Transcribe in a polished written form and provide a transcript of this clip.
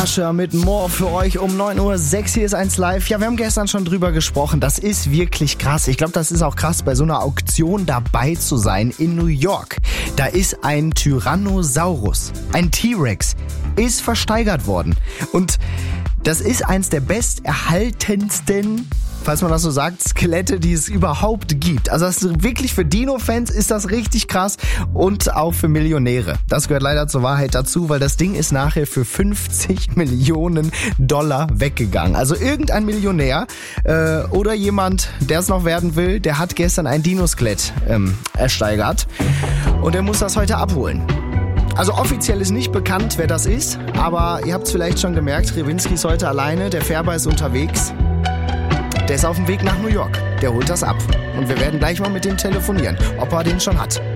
Ascher mit More für euch um 9:06 Uhr. Hier ist 1 Live. Ja, wir haben gestern schon drüber gesprochen. Das ist wirklich krass. Ich glaube, das ist auch krass, bei so einer Auktion dabei zu sein in New York. Da ist ein Tyrannosaurus, ein T-Rex, ist versteigert worden. Und das ist eins der besterhaltensten, falls man das so sagt, Skelette, die es überhaupt gibt. Also das ist wirklich für Dino-Fans ist das richtig krass und auch für Millionäre. Das gehört leider zur Wahrheit dazu, weil das Ding ist nachher für 50 Millionen Dollar weggegangen. Also irgendein Millionär oder jemand, der es noch werden will, der hat gestern ein Dino-Skelett ersteigert und der muss das heute abholen. Also offiziell ist nicht bekannt, wer das ist, aber ihr habt es vielleicht schon gemerkt, Rewinski ist heute alleine, der Färber ist unterwegs. Der ist auf dem Weg nach New York. Der holt das ab. Und wir werden gleich mal mit dem telefonieren, ob er den schon hat.